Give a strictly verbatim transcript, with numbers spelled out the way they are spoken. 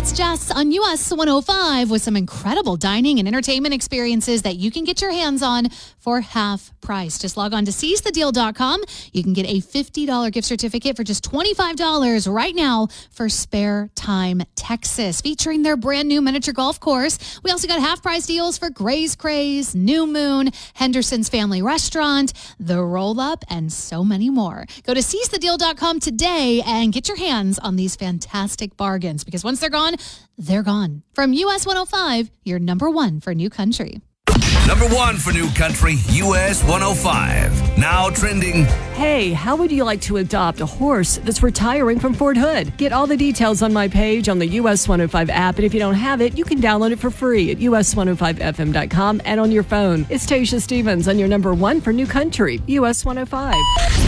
it's Jess on U S one oh five with some incredible dining and entertainment experiences that you can get your hands on for half price. Just log on to seize the deal dot com. You can get a fifty dollars gift certificate for just twenty-five dollars right now for Spare Time Texas, featuring their brand new miniature golf course. We also got half price deals for Gray's Craze, New Moon, Henderson's Family Restaurant, The Roll Up, and so many more. Go to seize the deal dot com today and get your hands on these fantastic bargains, because once they're gone, they're gone. From U S one oh five, your number one for New Country. Number one for New Country, U S one oh five. Now trending. Hey, how would you like to adopt a horse that's retiring from Fort Hood? Get all the details on my page on the U S one oh five app, and if you don't have it, you can download it for free at U S one oh five F M dot com and on your phone. It's Tasha Stevens on your number one for New Country, U S one oh five.